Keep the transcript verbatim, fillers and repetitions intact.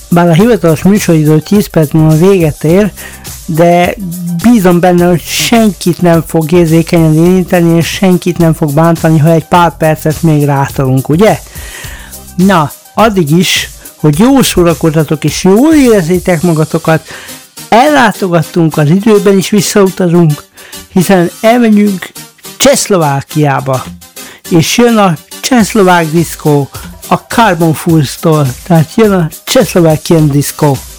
bár a hivatalos műsoridő tíz perc múlva véget ér, de bízom benne, hogy senkit nem fog érzékenyen érinteni, és senkit nem fog bántani, ha egy pár percet még rátolunk, ugye? Na, addig is, hogy jól szórakozzatok és jól érezzétek magatokat, ellátogattunk az időben is visszautazunk, hiszen elmegyünk Csehszlovákiába, és jön a csehszlovák diszkó a Carbon Fools-tól, tehát jön a Czechoslovakian Disco.